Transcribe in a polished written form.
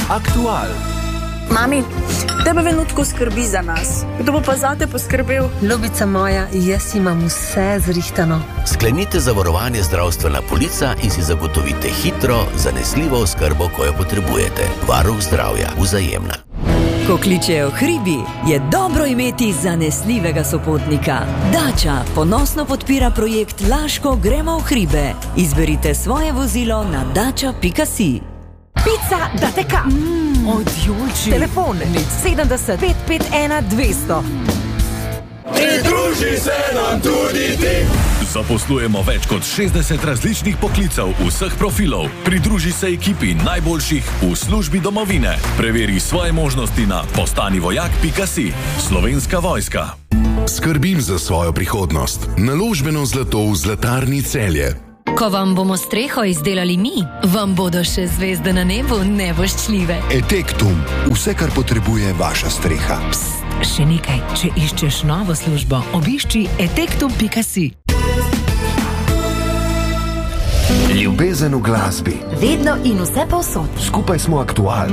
Aktual. Mami, tebe venutko skrbi za nas. Kdo bo pa zate poskrbel? Ljubica moja, jaz imam vse zrihtano. Sklenite zavarovanje zdravstvena polica in si zagotovite hitro, zanesljivo oskrbo, ko jo potrebujete. Varuh zdravja, Vzajemna. Ko kličejo hribi, je dobro imeti zanesljivega sopotnika. Dača ponosno podpira projekt Laško gremo v hribe. Izberite svoje vozilo na dača.si. Pica da teka. Odjolči. Telefon 70 551 200. Pridruži se nam tudi ti. Zaposlujemo več kot 60 različnih poklicev vseh profilov. Pridruži se ekipi najboljših v službi domovine. Preveri svoje možnosti na postanivojak.si. Slovenska vojska. Skrbim za svojo prihodnost. Naložbeno zlato v Zlatarni Celje. Ko vam bomo streho izdelali mi, vam bodo še zvezde na nebu nevoščljive. Etektum. Vse, kar potrebuje vaša streha. Psst, še nekaj. Če iščeš novo službo, obišči etektum.si. Ljubezen v glasbi. Vedno in vse povsod. Skupaj smo Aktual.